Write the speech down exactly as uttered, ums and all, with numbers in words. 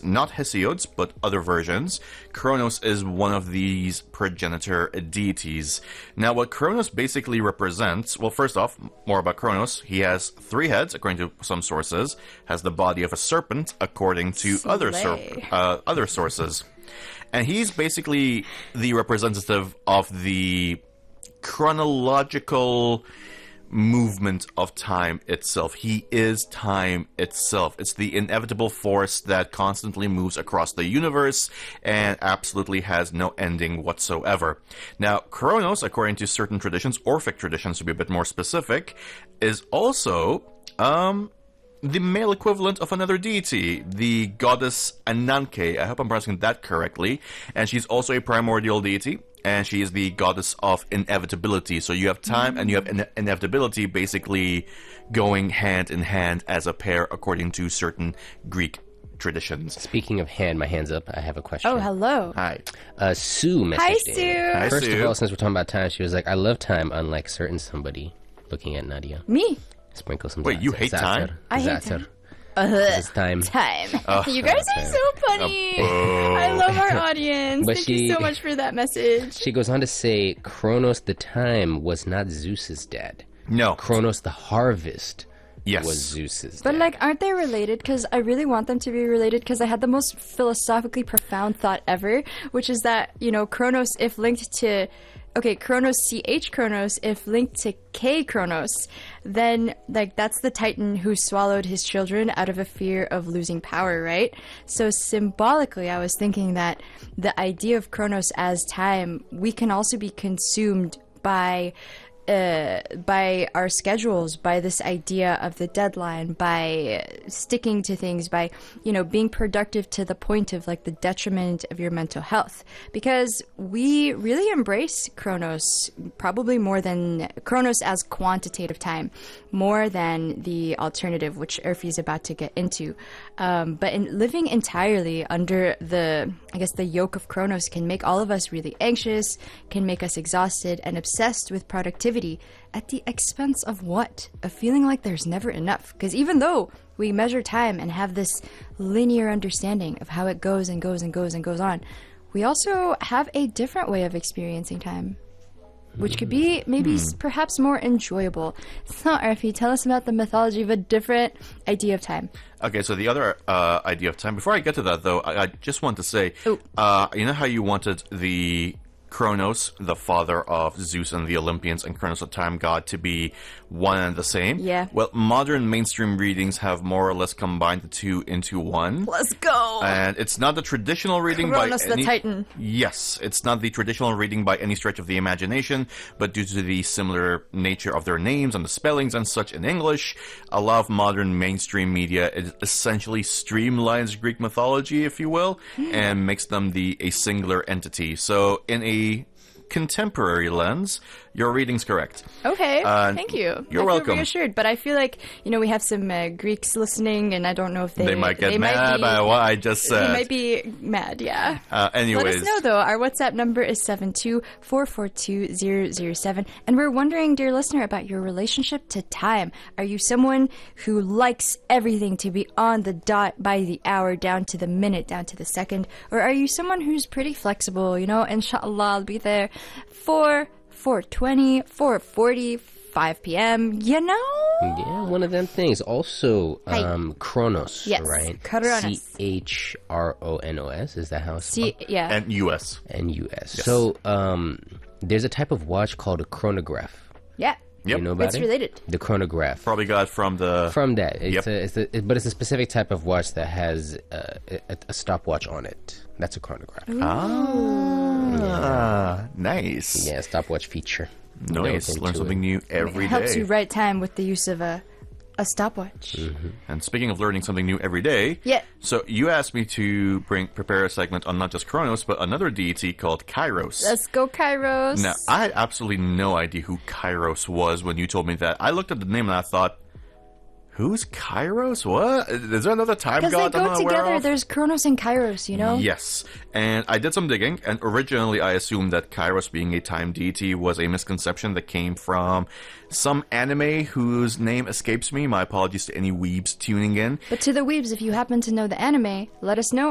not Hesiods, but other versions, Kronos is one of these progenitor deities. Now, what Kronos basically represents, well, first off, more about Kronos. He has three heads, according to some sources, has the body of a serpent, according to Slay. other ser- uh, other sources. And he's basically the representative of the chronological movement of time itself. He is time itself. It's the inevitable force that constantly moves across the universe and absolutely has no ending whatsoever. Now, Kronos, according to certain traditions, Orphic traditions to be a bit more specific, is also um the male equivalent of another deity, the goddess Ananke. I hope I'm pronouncing that correctly. And she's also a primordial deity, and she is the goddess of inevitability. So you have time and you have ine- inevitability basically going hand in hand as a pair according to certain Greek traditions. Speaking of hand, my hand's up. I have a question. Oh, hello. Hi. Uh, Sue messaged Hi, in. Sue. Hi, First Sue. of all, since we're talking about time, she was like, I love time, unlike certain somebody. Looking at Nadia. Me. Sprinkle some Wait, you zatar- hate zatar- time? I hate zatar. time. Uh, It's time. time. You guys are so funny. I love our audience. But Thank she- you so much for that message. She goes on to say, Kronos the time was not Zeus's dad. No. Kronos the harvest Yes. was Zeus's But, dad. like, aren't they related? Because I really want them to be related because I had the most philosophically profound thought ever, which is that, you know, Kronos, if linked to... Okay, Kronos, C H Kronos, if linked to K Kronos, then, like, that's the Titan who swallowed his children out of a fear of losing power, right? So symbolically, I was thinking that the idea of Kronos as time, we can also be consumed by... Uh, by our schedules, by this idea of the deadline, by sticking to things, by, you know, being productive to the point of like the detriment of your mental health. Because we really embrace Kronos, probably more than Kronos as quantitative time, more than the alternative, which Urfi is about to get into. Um, but in living entirely under the, I guess, the yoke of Kronos can make all of us really anxious, can make us exhausted and obsessed with productivity. At the expense of what? Of feeling like there's never enough. Because even though we measure time and have this linear understanding of how it goes and goes and goes and goes on, we also have a different way of experiencing time, which could be maybe s perhaps more enjoyable. So, Arfi, tell us about the mythology of a different idea of time. Okay, so the other uh, idea of time. Before I get to that, though, I, I just want to say, Ooh. uh, you know how you wanted the Kronos, the father of Zeus and the Olympians, and Kronos, the time god, to be one and the same? Yeah. Well, modern mainstream readings have more or less combined the two into one. Let's go! And it's not the traditional reading Kronos by the any... Titan. Yes, it's not the traditional reading by any stretch of the imagination, but due to the similar nature of their names and the spellings and such in English, a lot of modern mainstream media is essentially streamlines Greek mythology, if you will, and makes them the a singular entity. So in a contemporary lens, your reading's correct. Okay, Uh, thank you. you're I welcome. feel reassured, but I feel like, you know, we have some uh, Greeks listening, and I don't know if they... They might get they mad might be, by what I just They said. might be mad, yeah. Uh, anyways. Let us know, though. Our WhatsApp number is seven two four four two zero zero seven, and we're wondering, dear listener, about your relationship to time. Are you someone who likes everything to be on the dot by the hour, down to the minute, down to the second? Or are you someone who's pretty flexible, you know, inshallah, I'll be there for four twenty, four forty, five p.m., you know? Yeah, one of them things. Also, Hi. um, Kronos, Yes, right? Kronos. C H R O N O S, is that how it's See, spelled? yeah. And U S. N U S. So, um, there's a type of watch called a chronograph. yeah. Yep. You know about It's it? related. The chronograph. Probably got from the... From that, it's Yep. a, it's a, it, but it's a specific type of watch that has uh, a, a stopwatch on it. That's a chronograph. Ah, nice. Yeah, stopwatch feature. Nice. Delve Learn into something it. new every It day. helps you write time with the use of a, a stopwatch. And speaking of learning something new every day, Yeah. so you asked me to bring prepare a segment on not just Kronos, but another deity called Kairos. Let's go, Kairos. Now, I had absolutely no idea who Kairos was when you told me that. I looked at the name and I thought, who's Kairos? What? Is there another time Because they god I'm go not aware together. of? There's Kronos and Kairos, you know? Yes, and I did some digging, and originally I assumed that Kairos being a time deity was a misconception that came from some anime whose name escapes me. My apologies to any weebs tuning in. But to the weebs, if you happen to know the anime, let us know